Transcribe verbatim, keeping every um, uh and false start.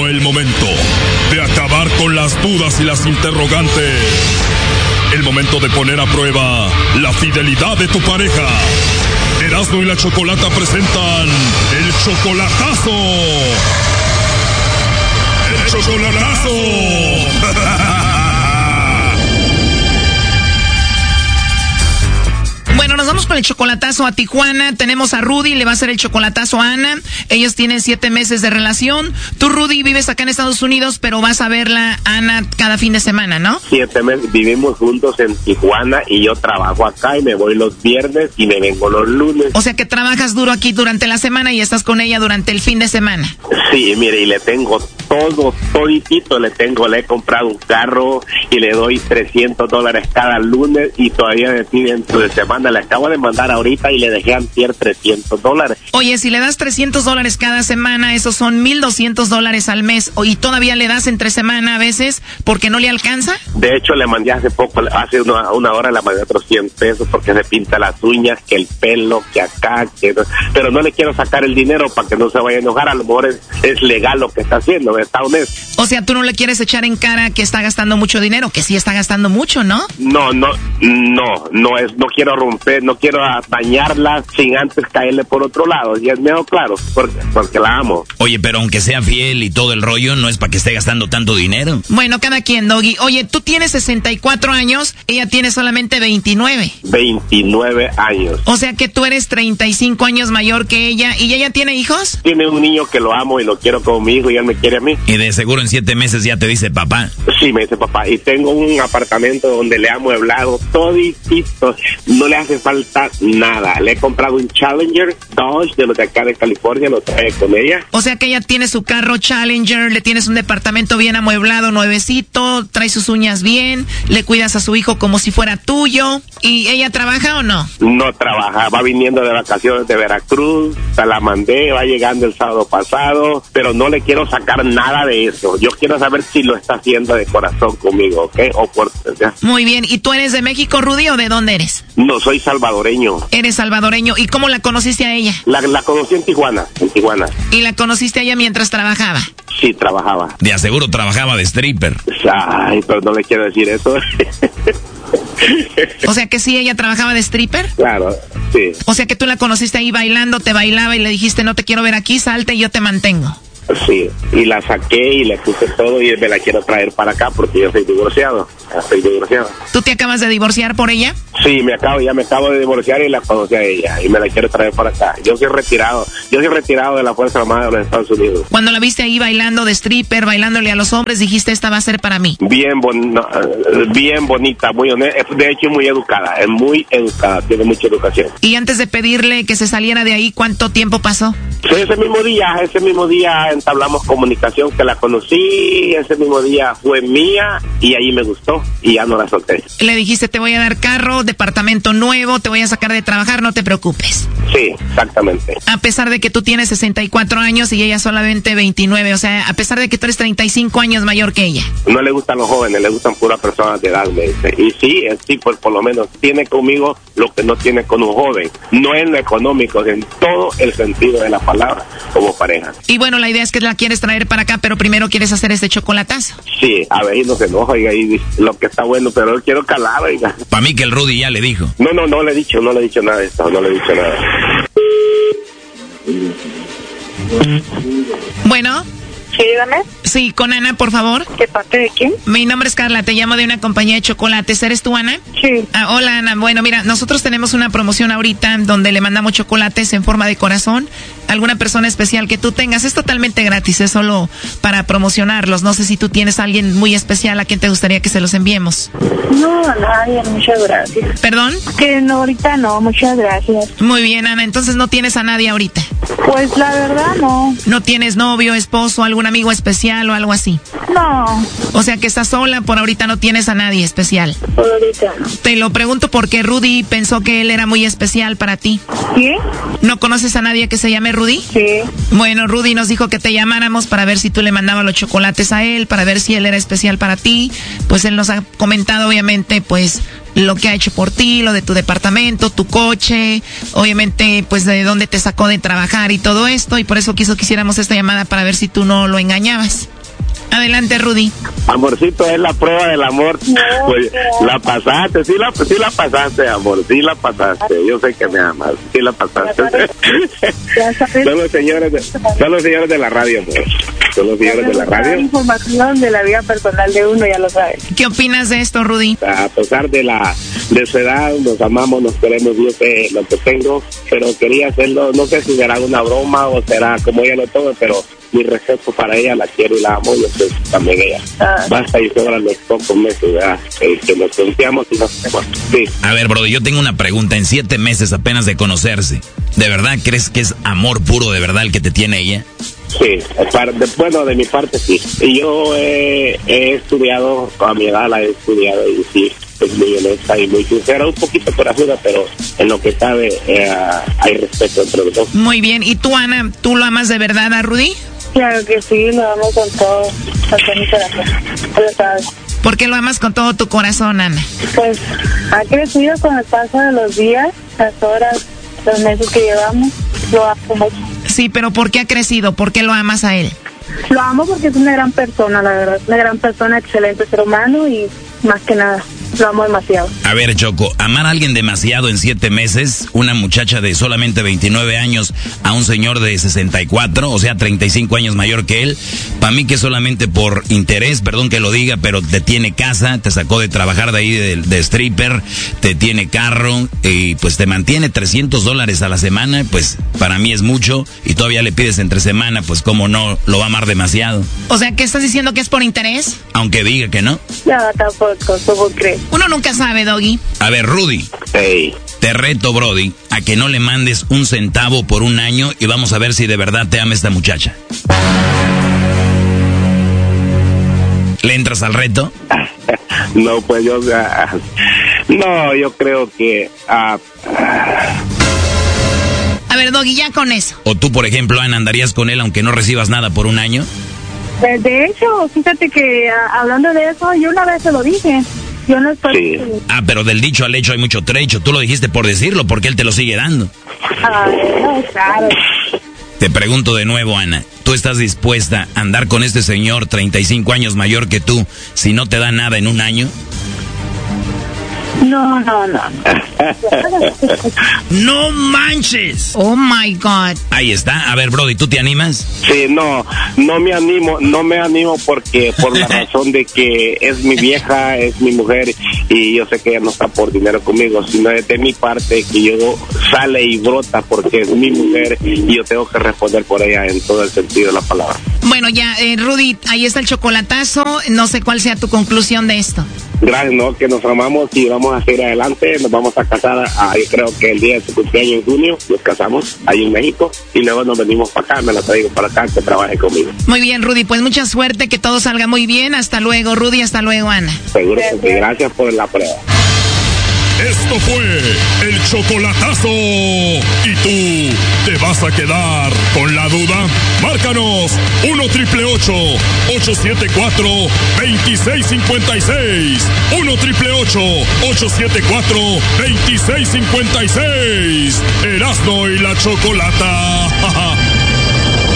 llegó el momento de acabar con las dudas y las interrogantes. El momento de poner a prueba la fidelidad de tu pareja. Erasmo y la Chocolata presentan el chocolatazo. ¡El chocolatazo! Bueno, nos vamos con el chocolatazo a Tijuana. Tenemos a Rudy, le va a hacer el chocolatazo a Ana. Ellos tienen siete meses de relación. Tú, Rudy, vives acá en Estados Unidos, pero vas a verla, Ana, cada fin de semana, ¿no? Siete meses, vivimos juntos en Tijuana y yo trabajo acá y me voy los viernes y me vengo los lunes. O sea que trabajas duro aquí durante la semana y estás con ella durante el fin de semana. Sí, mire, y le tengo todo, toditito le tengo. Le he comprado un carro y le doy trescientos dólares cada lunes y todavía me pide dentro de semana. Le acabo de mandar ahorita y le dejé antier trescientos dólares. Oye, si le das trescientos dólares cada semana, esos son mil doscientos dólares al mes. ¿Y todavía le das entre semana a veces porque no le alcanza? De hecho, le mandé hace poco, hace una, una hora le mandé otros cien pesos porque se pinta las uñas, que el pelo, que acá, que no, pero no le quiero sacar el dinero para que no se vaya a enojar. A lo mejor es, es legal lo que está haciendo, está honesto. O sea, tú no le quieres echar en cara que está gastando mucho dinero, que sí está gastando mucho, ¿no? No, no, no, no es, no quiero romper, no quiero dañarla sin antes caerle por otro lado. Y es mejor, claro, porque, porque la amo. Oye, pero aunque sea fiel y todo el rollo, no es para que esté gastando tanto dinero. Bueno, cada quien, Doggy. Oye, tú tienes sesenta y cuatro años, ella tiene solamente veintinueve. veintinueve años. O sea que tú eres treinta y cinco años mayor que ella. ¿Y ella tiene hijos? Tiene un niño que lo amo y lo quiero como mi hijo y él me quiere a mí. Y de seguro en siete meses ya te dice papá. Sí, me dice papá. Y tengo un apartamento donde le ha amueblado toditito. No le hace falta nada. Le he comprado un Challenger Dodge de los de acá de California, lo trae con ella. O sea que ella tiene su carro Challenger, le tienes un departamento bien amueblado, nuevecito, trae sus uñas bien, le cuidas a su hijo como si fuera tuyo. ¿Y ella trabaja o no? No trabaja, va viniendo de vacaciones de Veracruz, se la mandé, va llegando el sábado pasado, pero no le quiero sacar nada de eso. Yo quiero saber si lo está haciendo de corazón conmigo, ¿ok? O por... ¿ya? Muy bien. ¿Y tú eres de México, Rudy, o de dónde eres? No, soy salvadoreño. Eres salvadoreño. ¿Y cómo la conociste a ella? La, la conocí en Tijuana, en Tijuana. ¿Y la conociste a ella mientras trabajaba? Sí, trabajaba. De aseguro trabajaba de stripper. Ay, pero no le quiero decir eso. O sea que sí, ella trabajaba de stripper. Claro, sí. O sea que tú la conociste ahí bailando, te bailaba y le dijiste, no te quiero ver aquí, salte y yo te mantengo. Sí, y la saqué y le puse todo y me la quiero traer para acá porque yo soy divorciado. Estoy divorciado. ¿Tú te acabas de divorciar por ella? Sí, me acabo, ya me acabo de divorciar y la conocí a ella y me la quiero traer para acá. Yo soy retirado, yo soy retirado de la Fuerza Armada de los Estados Unidos. Cuando la viste ahí bailando de stripper, bailándole a los hombres, dijiste, esta va a ser para mí. Bien, bon no, bien bonita, muy honesta, de hecho muy educada, es muy educada, tiene mucha educación. Y antes de pedirle que se saliera de ahí, ¿cuánto tiempo pasó? Sí, ese mismo día, ese mismo día entablamos comunicación, que la conocí, ese mismo día fue mía y ahí me gustó y ya no la solté. Le dijiste, te voy a dar carro, departamento nuevo, te voy a sacar de trabajar, no te preocupes. Sí, exactamente. A pesar de que tú tienes sesenta y cuatro años y ella solamente veintinueve, o sea, a pesar de que tú eres treinta y cinco años mayor que ella. No le gustan los jóvenes, le gustan puras personas de edad, me dice. Y sí, sí, por, por lo menos tiene conmigo lo que no tiene con un joven. No en lo económico, en todo el sentido de la palabra, como pareja. Y bueno, la idea es que la quieres traer para acá, pero primero quieres hacer este chocolatazo. Sí, a ver, y no se enoja, oiga, y lo que está bueno, pero yo quiero calar, oiga. Para mí que el Rudy ya le dijo. No, no, no le he dicho, no le he dicho nada de esto, no le he dicho nada. Bueno. Sí, dígame. Sí, con Ana, por favor. ¿De parte de quién? Mi nombre es Carla, te llamo de una compañía de chocolates. ¿Eres tú, Ana? Sí. Ah, hola, Ana. Bueno, mira, nosotros tenemos una promoción ahorita donde le mandamos chocolates en forma de corazón a alguna persona especial que tú tengas. Es totalmente gratis, es solo para promocionarlos. No sé si tú tienes a alguien muy especial a quien te gustaría que se los enviemos. No, nadie, muchas gracias. ¿Perdón? Que no, ahorita no, muchas gracias. Muy bien, Ana, entonces no tienes a nadie ahorita. Pues la verdad no. ¿No tienes novio, esposo, algún amigo especial o algo así? No. O sea que estás sola, por ahorita no tienes a nadie especial. Por ahorita no. Te lo pregunto porque Rudy pensó que él era muy especial para ti. ¿Sí? ¿No conoces a nadie que se llame Rudy? Sí. Bueno, Rudy nos dijo que te llamáramos para ver si tú le mandabas los chocolates a él, para ver si él era especial para ti. Pues él nos ha comentado, obviamente, pues lo que ha hecho por ti, lo de tu departamento, tu coche, obviamente, pues de dónde te sacó de trabajar y todo esto, y por eso quiso que hiciéramos esta llamada para ver si tú no lo engañabas. Adelante, Rudy. Amorcito, es la prueba del amor. Pues la pasaste, sí la, sí la pasaste, amor, sí la pasaste. Yo sé que me amas, sí la pasaste. Son los señores de, son los señores de la radio, amor. Son los señores de la radio. Información de la vida personal de uno, ya lo sabes. ¿Qué opinas de esto, Rudy? A pesar de la de su edad, nos amamos, nos queremos, yo sé lo que tengo, pero quería hacerlo, no sé si será una broma o será como ella lo tome, pero mi respeto para ella, la quiero y la amo, yo pues también ella. Ah. Basta y sobran los pocos meses, ¿verdad? Eh, que nos confiamos y nos hacemos. Sí. A ver, brother, yo tengo una pregunta. En siete meses apenas de conocerse, ¿de verdad crees que es amor puro de verdad el que te tiene ella? Sí, para, de, bueno, de mi parte sí. Y yo eh, he estudiado, a mi edad la he estudiado y sí, es muy honesta y muy sincera, un poquito corajuda, pero en lo que sabe eh, hay respeto entre los dos. Muy bien, ¿y tú, Ana, tú lo amas de verdad a Rudy? Claro que sí, lo amo con todo, con mi corazón, lo sabes. ¿Por qué lo amas con todo tu corazón, Ana? Pues ha crecido con el paso de los días, las horas, los meses que llevamos, lo amo mucho. Sí, pero ¿por qué ha crecido? ¿Por qué lo amas a él? Lo amo porque es una gran persona, la verdad, una gran persona, excelente ser humano y más que nada, lo amo demasiado. A ver, Choco, amar a alguien demasiado en siete meses, una muchacha de solamente veintinueve años a un señor de sesenta y cuatro, o sea, treinta y cinco años mayor que él, para mí que solamente por interés, perdón que lo diga, pero te tiene casa, te sacó de trabajar de ahí de, de stripper, te tiene carro y pues te mantiene trescientos dólares a la semana, pues para mí es mucho y todavía le pides entre semana, pues cómo no, lo va a amar demasiado. O sea, ¿qué estás diciendo que es por interés? Aunque diga que no. No, tampoco, ¿cómo crees? Uno nunca sabe, Doggy. A ver, Rudy. Hey. Te reto, Brody, a que no le mandes un centavo por un año y vamos a ver si de verdad te ama esta muchacha. ¿Le entras al reto? No, pues yo... Uh, no, yo creo que... Uh, a ver, Doggy, ya con eso. ¿O tú, por ejemplo, Ana, andarías con él aunque no recibas nada por un año? De, de hecho, fíjate que uh, hablando de eso, yo una vez se lo dije. Yo no estoy... Sí. Ah, pero del dicho al hecho hay mucho trecho. Tú lo dijiste por decirlo, porque él te lo sigue dando. Ay, no, claro. Te pregunto de nuevo, Ana. ¿Tú estás dispuesta a andar con este señor treinta y cinco años mayor que tú si no te da nada en un año? No, no, no. ¡No manches! Oh, my God. Ahí está. A ver, Brody, ¿tú te animas? Sí, no, no me animo, no me animo porque por la razón de que es mi vieja, es mi mujer y yo sé que ella no está por dinero conmigo, sino es de mi parte que yo sale y brota porque es mi mujer y yo tengo que responder por ella en todo el sentido de la palabra. Bueno, ya, eh, Rudy, ahí está el chocolatazo. No sé cuál sea tu conclusión de esto. Gracias, ¿no? Que nos amamos y vamos a seguir adelante. Nos vamos a casar, a, yo creo que el día de su cumpleaños en junio, nos casamos ahí en México y luego nos venimos para acá, me la traigo para acá, que trabaje conmigo. Muy bien, Rudy, pues mucha suerte, que todo salga muy bien. Hasta luego, Rudy, hasta luego, Ana. Seguro que sí, gracias por la prueba. Esto fue el chocolatazo. ¿Y tú te vas a quedar con la duda? Márcanos uno triple ocho, ocho siete cuatro, dos seis cinco seis. uno triple ocho, ocho siete cuatro, dos seis cinco seis. Erasmo y la Chocolata.